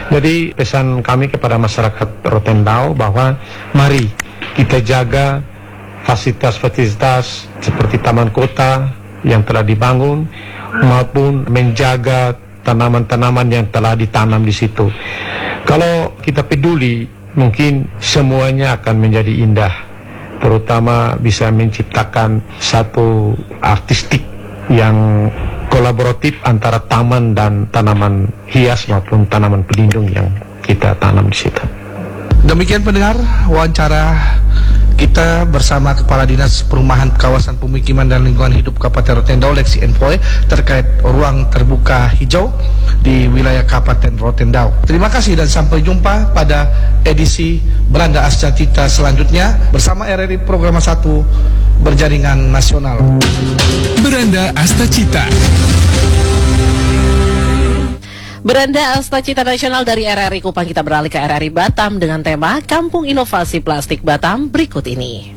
Jadi pesan kami kepada masyarakat Rotendao bahwa mari kita jaga fasilitas-fasilitas seperti taman kota yang telah dibangun maupun menjaga tanaman-tanaman yang telah ditanam di situ. Kalau kita peduli, mungkin semuanya akan menjadi indah, terutama bisa menciptakan satu artistik yang kolaboratif antara taman dan tanaman hias maupun tanaman pelindung yang kita tanam di situ. Demikian pendengar, wawancara kita bersama Kepala Dinas Perumahan Kawasan Pemukiman dan Lingkungan Hidup Kabupaten Rotendao, Lexi Envoy, terkait ruang terbuka hijau di wilayah Kabupaten Rotendao. Terima kasih dan sampai jumpa pada edisi Beranda Ascacita selanjutnya bersama RRI Program 1 Berjaringan Nasional. Beranda Astacita. Beranda Astacita Nasional dari RRI Kupang, kita beralih ke RRI Batam dengan tema Kampung Inovasi Plastik Batam berikut ini.